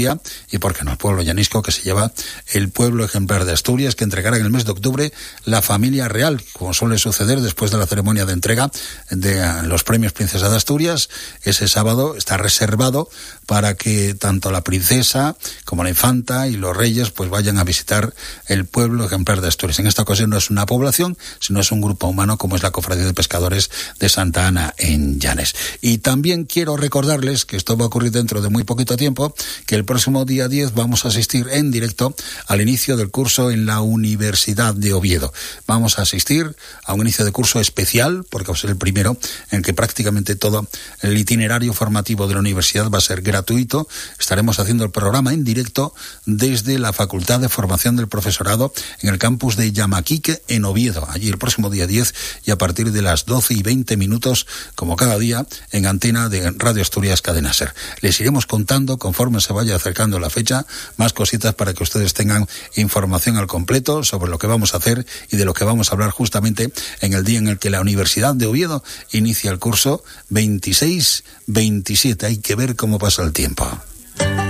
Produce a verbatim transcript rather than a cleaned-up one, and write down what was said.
y porque no, el pueblo llanisco que se lleva el pueblo ejemplar de Asturias, que entregará en el mes de octubre la familia real, como suele suceder después de la ceremonia de entrega de los premios Princesa de Asturias. Ese sábado está reservado para que tanto la princesa como la infanta y los reyes pues vayan a visitar el pueblo ejemplar de Asturias. En esta ocasión no es una población, sino es un grupo humano como es la Cofradía de Pescadores de Santa Ana en Llanes. Y también quiero recordarles que esto va a ocurrir dentro de muy poquito tiempo, que el próximo día diez vamos a asistir en directo al inicio del curso en la Universidad de Oviedo. Vamos a asistir a un inicio de curso especial, porque va a ser el primero en que prácticamente todo el itinerario formativo de la universidad va a ser gratuito. Estaremos haciendo el programa en directo desde la Facultad de Formación del Profesorado en el campus de Yamaquique en Oviedo, allí el próximo día diez y a partir de las doce y veinte minutos, como cada día, en antena de Radio Asturias Cadena Ser. Les iremos contando conforme se vaya acercando la fecha más cositas para que ustedes tengan información al completo sobre lo que vamos a hacer y de lo que vamos a hablar justamente en el día en el que la Universidad de Oviedo inicia el curso veintiséis veintisiete. Hay que ver cómo pasa el tiempo.